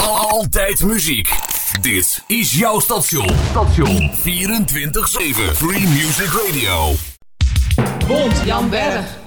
Altijd muziek. Dit is jouw station. 24/7 Free Music Radio. Bond Jan Berg.